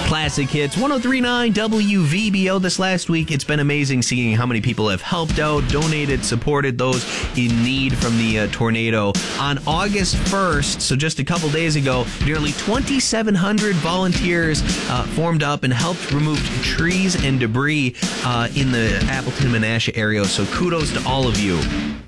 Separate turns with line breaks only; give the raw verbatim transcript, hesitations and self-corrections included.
Classic Hits, one oh three point nine W V B O. This last week, it's been amazing seeing how many people have helped out, donated, supported those in need from the uh, tornado. On August first, so just a couple days ago, nearly twenty-seven hundred volunteers uh, formed up and helped remove trees and debris uh, in the Appleton-Menasha area. So kudos to all of you.